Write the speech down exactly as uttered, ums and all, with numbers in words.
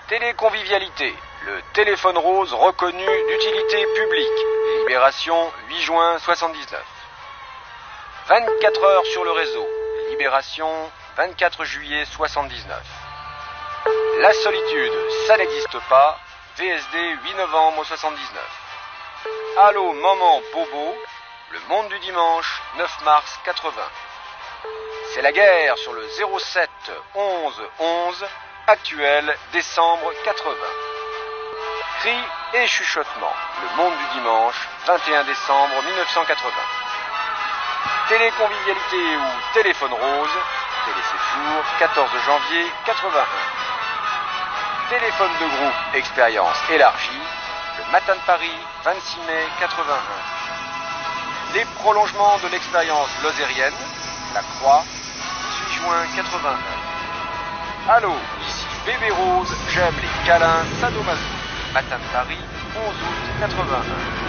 Téléconvivialité, le téléphone rose reconnu d'utilité publique. Libération, huit juin soixante-dix-neuf. vingt-quatre heures sur le réseau. Libération, vingt-quatre juillet soixante-dix-neuf. La solitude, ça n'existe pas. V S D, huit novembre soixante-dix-neuf. Allô, maman, bobo. Le monde du dimanche, neuf mars quatre-vingts. C'est la guerre sur le zéro sept onze onze, actuel, décembre quatre-vingts. Cris et chuchotements, le monde du dimanche, vingt et un décembre mille neuf cent quatre-vingts. Téléconvivialité ou téléphone rose, téléséjour, quatorze janvier quatre-vingt-un. Téléphone de groupe, expérience élargie, le matin de Paris, vingt-six mai quatre-vingt-un. Les prolongements de l'expérience lozérienne, la Croix, dix-huit juin quatre-vingt-un. Allô, ici Bébé Rose, j'aime les câlins sadomaso. Matin de Paris, onze août quatre-vingt-un.